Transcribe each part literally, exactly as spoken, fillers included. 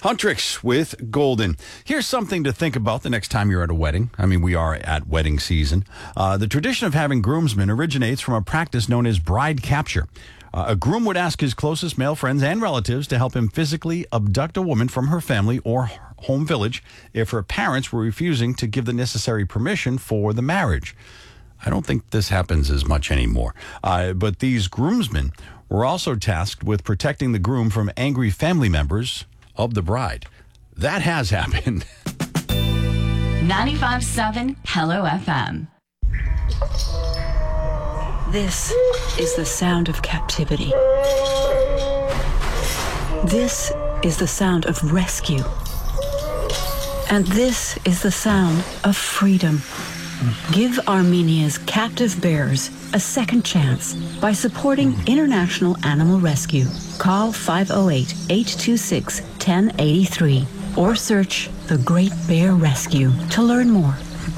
Huntrix with Golden. Here's something to think about the next time you're at a wedding. I mean, we are at wedding season. Uh, the tradition of having groomsmen originates from a practice known as bride capture. Uh, a groom would ask his closest male friends and relatives to help him physically abduct a woman from her family or home village if her parents were refusing to give the necessary permission for the marriage. I don't think this happens as much anymore. Uh, but these groomsmen were also tasked with protecting the groom from angry family members of the bride. That has happened. ninety-five point seven Hello F M. This is the sound of captivity. This is the sound of rescue. And this is the sound of freedom. Give Armenia's captive bears a second chance by supporting International Animal Rescue. Call five oh eight, eight two six, one oh eight three or search The Great Bear Rescue to learn more.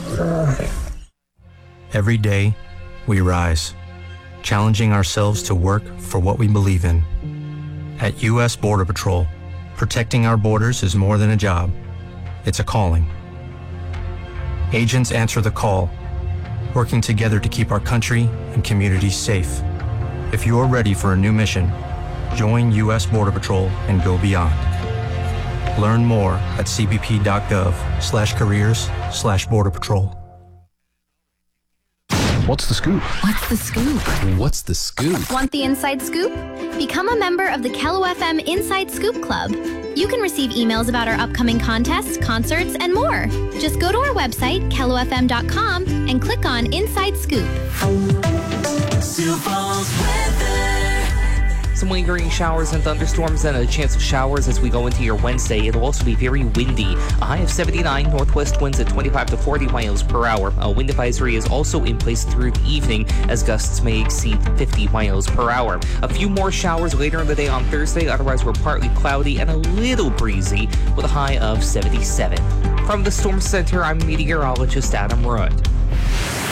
Every day, we rise, challenging ourselves to work for what we believe in. At U S Border Patrol, protecting our borders is more than a job. It's a calling. Agents answer the call, working together to keep our country and communities safe. If you are ready for a new mission, join U S Border Patrol and go beyond. Learn more at cbp.gov slash careers slash border patrol. What's the scoop? What's the scoop? What's the scoop? Want the inside scoop? Become a member of the Kello F M Inside Scoop Club. You can receive emails about our upcoming contests, concerts, and more. Just go to our website, kello f m dot com, and click on Inside Scoop. Sioux Falls weather. Some lingering showers and thunderstorms and a chance of showers as we go into your Wednesday. It'll also be very windy. A high of seventy-nine, northwest winds at twenty-five to forty miles per hour. A wind advisory is also in place through the evening as gusts may exceed fifty miles per hour. A few more showers later in the day on Thursday. Otherwise, we're partly cloudy and a little breezy with a high of seventy-seven. From the Storm Center, I'm meteorologist Adam Rudd.